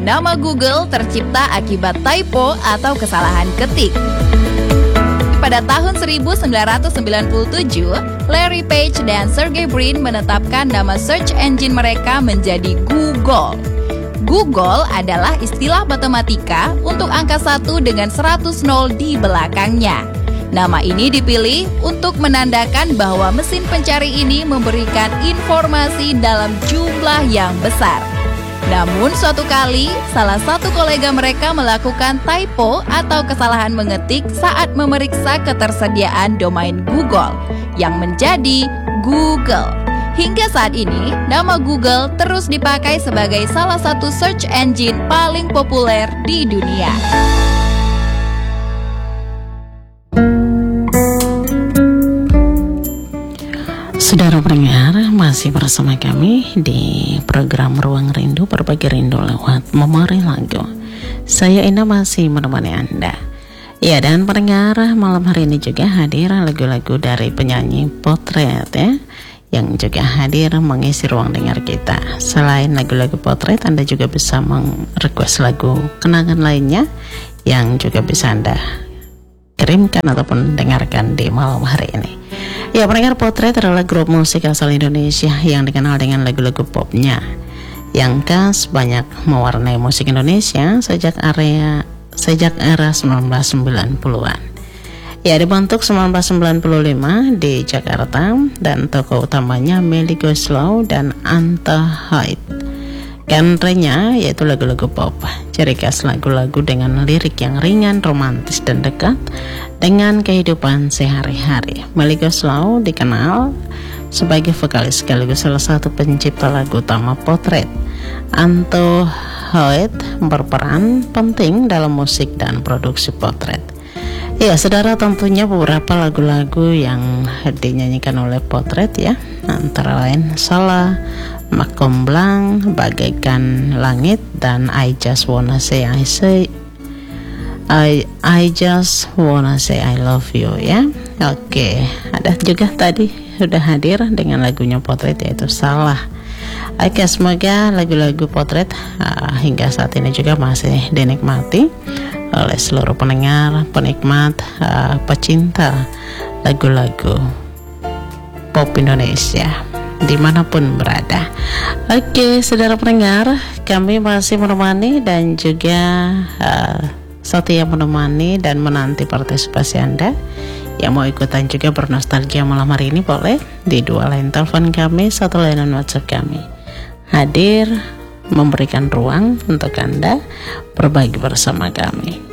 Nama Google tercipta akibat typo atau kesalahan ketik. Pada tahun 1997, Larry Page dan Sergey Brin menetapkan nama search engine mereka menjadi Google. Google adalah istilah matematika untuk angka 1 dengan 100 nol di belakangnya. Nama ini dipilih untuk menandakan bahwa mesin pencari ini memberikan informasi dalam jumlah yang besar. Namun suatu kali, salah satu kolega mereka melakukan typo atau kesalahan mengetik saat memeriksa ketersediaan domain Google, yang menjadi Google. Hingga saat ini, nama Google terus dipakai sebagai salah satu search engine paling populer di dunia. Saudara pendengar, masih bersama kami di program Ruang Rindu, berbagi rindu lewat memori lagu. Saya Ina masih menemani Anda. Ya, dan pendengar, malam hari ini juga hadir lagu-lagu dari penyanyi Potret ya, yang juga hadir mengisi ruang dengar kita. Selain lagu-lagu Potret, Anda juga bisa meng-request lagu kenangan lainnya yang juga bisa Anda kirimkan ataupun dengarkan di malam hari ini. Ya, pendengar, Potret adalah grup musik asal Indonesia yang dikenal dengan lagu-lagu popnya yang khas, banyak mewarnai musik Indonesia sejak era 1990-an. Ya, dibentuk 1995 di Jakarta dan tokoh utamanya Melly Goeslaw dan Anta Hyde. Genrenya yaitu lagu-lagu pop. Ciri khas lagu-lagu dengan lirik yang ringan, romantis dan dekat dengan kehidupan sehari-hari. Melly Goeslaw dikenal sebagai vokalis sekaligus salah satu pencipta lagu utama Potret. Anta Hyde berperan penting dalam musik dan produksi Potret. Ya, saudara, tentunya beberapa lagu-lagu yang dinyanyikan oleh Potret ya, antara lain Salah, Makom Blanc, Bagaikan Langit, dan I Just Wanna Say I Love You ya. Oke, ada juga tadi sudah hadir dengan lagunya Potret yaitu Salah. Oke, semoga lagu-lagu Potret hingga saat ini juga masih dinikmati oleh seluruh pendengar, penikmat, pecinta lagu-lagu pop Indonesia dimanapun berada. Oke, saudara pendengar, kami masih menemani dan juga setia menemani dan menanti partisipasi Anda yang mau ikutan juga bernostalgia malam hari ini. Boleh di dua line telepon kami, satu layanan WhatsApp kami hadir memberikan ruang untuk Anda berbagi bersama kami.